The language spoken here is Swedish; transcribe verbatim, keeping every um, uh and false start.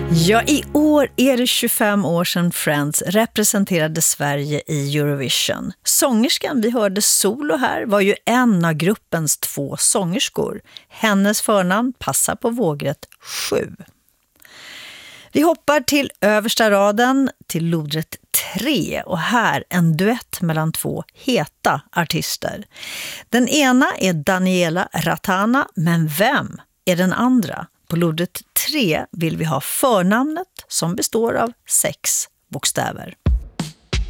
Ja, i år är det tjugofem år sedan Friends representerade Sverige i Eurovision. Sångerskan vi hörde solo här var ju en av gruppens två sångerskor. Hennes förnamn passar på vågrätt sju. Vi hoppar till översta raden, till lodrätt tre, och här en duett mellan två heta artister. Den ena är Daniela Ratana, men vem är den andra? På lodrätt tre vill vi ha förnamnet som består av sex bokstäver.